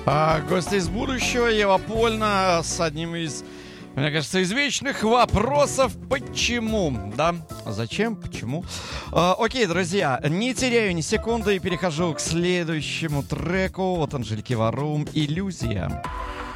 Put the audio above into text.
Гости из будущего, Ева Польна с одним из, мне кажется, из вечных вопросов «Почему?». Да? Зачем? Почему? Окей, друзья, не теряю ни секунды и перехожу к следующему треку от Анжелики Варум «Иллюзия».